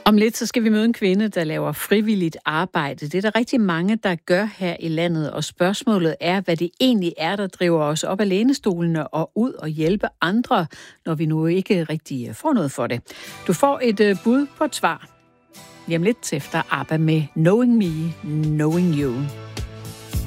Om lidt så skal vi møde en kvinde, der laver frivilligt arbejde. Det er der rigtig mange, der gør her i landet, og spørgsmålet er, hvad det egentlig er, der driver os op af lænestolene og ud og hjælpe andre, når vi nu ikke rigtig får noget for det. Du får et bud på et svar. Lige om lidt efter ABBA med Knowing Me, Knowing You.